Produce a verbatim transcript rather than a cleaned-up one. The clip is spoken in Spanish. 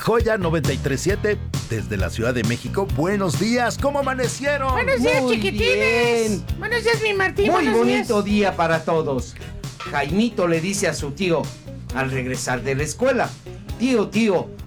Joya noventa y tres punto siete desde la Ciudad de México. Buenos días, ¿cómo amanecieron? Buenos días, Muy chiquitines. bien. Buenos días, mi Martín. Muy Buenos bonito días. día para todos. Jaimito le dice a su tío al regresar de la escuela: Tío, tío,